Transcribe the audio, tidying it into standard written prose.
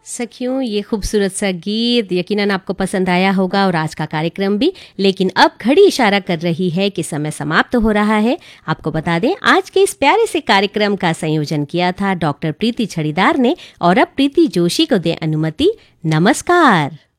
सखियों, ये खूबसूरत सा गीत यकीनन आपको पसंद आया होगा और आज का कार्यक्रम भी। लेकिन अब घड़ी इशारा कर रही है कि समय समाप्त हो रहा है। आपको बता दें, आज के इस प्यारे से कार्यक्रम का संयोजन किया था डॉक्टर प्रीति छड़ीदार ने। और अब प्रीति जोशी को दें अनुमति। नमस्कार।